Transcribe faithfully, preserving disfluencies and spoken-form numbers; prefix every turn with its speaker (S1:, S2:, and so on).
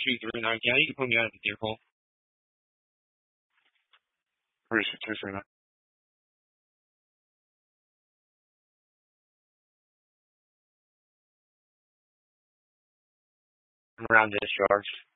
S1: two three nine. Yeah, you can put me out of the vehicle. Where's the two three nine? I'm around discharge.